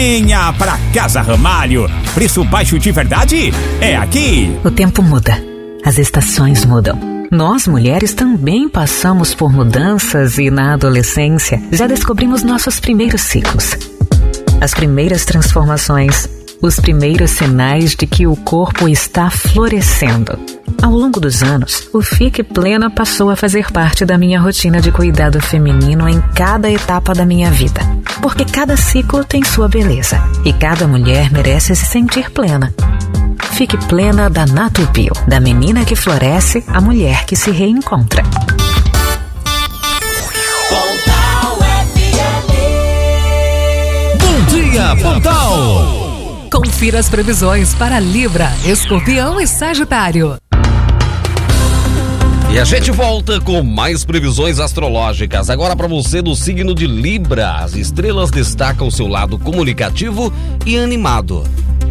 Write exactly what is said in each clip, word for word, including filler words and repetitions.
Venha pra Casa Ramalho. Preço baixo de verdade é aqui. O tempo muda, as estações mudam. Nós, mulheres, também passamos por mudanças e, na adolescência, já descobrimos nossos primeiros ciclos. As primeiras transformações, os primeiros sinais de que o corpo está florescendo. Ao longo dos anos, o Fique Plena passou a fazer parte da minha rotina de cuidado feminino em cada etapa da minha vida. Porque cada ciclo tem sua beleza e cada mulher merece se sentir plena. Fique Plena da Natubio, da menina que floresce à mulher que se reencontra. Bom dia, Pontal! Confira as previsões para Libra, Escorpião e Sagitário. E a gente volta com mais previsões astrológicas. Agora para você do signo de Libra, as estrelas destacam o seu lado comunicativo e animado.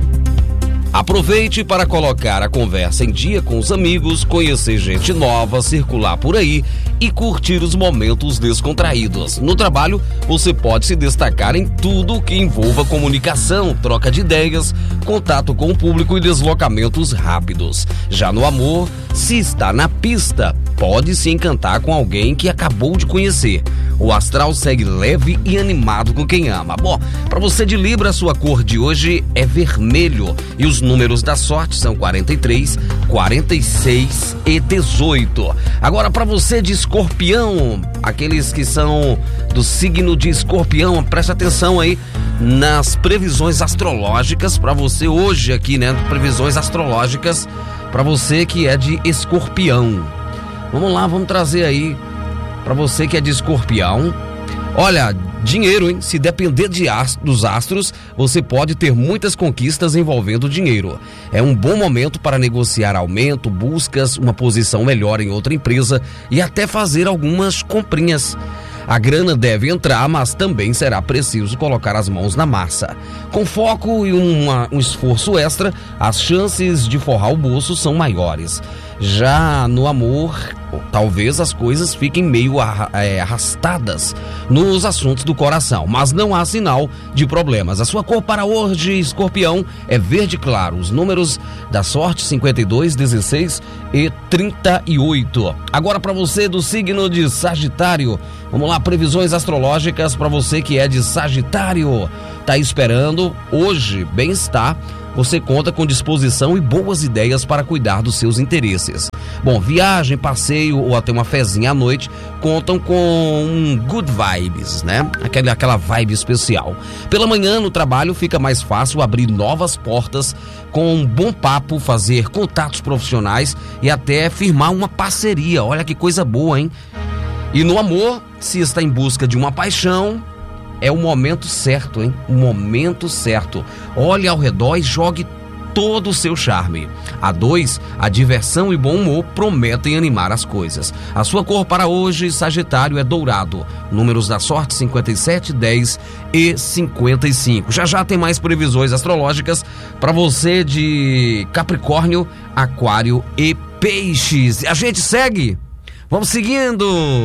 Aproveite para colocar a conversa em dia com os amigos, conhecer gente nova, circular por aí e curtir os momentos descontraídos. No trabalho, você pode se destacar em tudo que envolva comunicação, troca de ideias, contato com o público e deslocamentos rápidos. Já no amor, se está na pista, pode se encantar com alguém que acabou de conhecer. O astral segue leve e animado com quem ama. Bom, para você de Libra, a sua cor de hoje é vermelho e os números da sorte são quarenta e três, quarenta e seis e dezoito. Agora para você de Escorpião, aqueles que são do signo de Escorpião, preste atenção aí nas previsões astrológicas para você hoje aqui, né? Previsões astrológicas para você que é de Escorpião. Vamos lá, vamos trazer aí para você que é de Escorpião. Olha, dinheiro, hein? Se depender de ast- dos astros, você pode ter muitas conquistas envolvendo dinheiro. É um bom momento para negociar aumento, buscas, uma posição melhor em outra empresa e até fazer algumas comprinhas. A grana deve entrar, mas também será preciso colocar as mãos na massa. Com foco e uma, um esforço extra, as chances de forrar o bolso são maiores. Já no amor, talvez as coisas fiquem meio arrastadas nos assuntos do coração, mas não há sinal de problemas. A sua cor para hoje, Escorpião, é verde claro. Os números da sorte, cinquenta e dois, dezesseis e trinta e oito. Agora para você do signo de Sagitário, vamos lá, previsões astrológicas para você que é de Sagitário. Tá esperando hoje bem-estar. Você conta com disposição e boas ideias para cuidar dos seus interesses. Bom, viagem, passeio ou até uma fezinha à noite contam com um good vibes, né? Aquela, aquela vibe especial. Pela manhã, no trabalho, fica mais fácil abrir novas portas com um bom papo, fazer contatos profissionais e até firmar uma parceria. Olha que coisa boa, hein? E no amor, se está em busca de uma paixão, é o momento certo, hein? O momento certo. Olhe ao redor e jogue todo o seu charme. A dois, a diversão e bom humor prometem animar as coisas. A sua cor para hoje, Sagitário, é dourado. Números da sorte, cinquenta e sete, dez e cinquenta e cinco. Já já tem mais previsões astrológicas para você de Capricórnio, Aquário e Peixes. A gente segue. Vamos seguindo.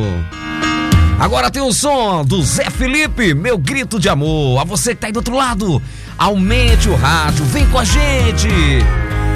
Agora tem o som do Zé Felipe, Meu Grito de Amor. A você que tá aí do outro lado, aumente o rádio, vem com a gente.